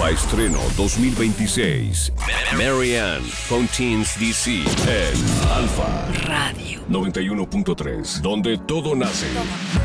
Nueva estreno 2026. Marianne Fontaine's DC en Alfa Radio 91.3, donde todo nace.